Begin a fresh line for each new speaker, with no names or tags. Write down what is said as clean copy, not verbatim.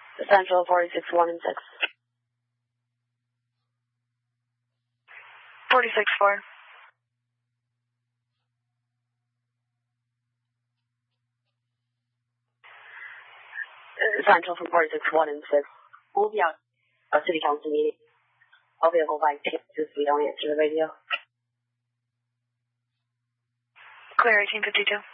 Central 46-1 and 6.
46-4.
Central from 46-1 and 6. We'll be out at City Council meeting. I'll be able to if we don't answer the radio.
Clear 1852.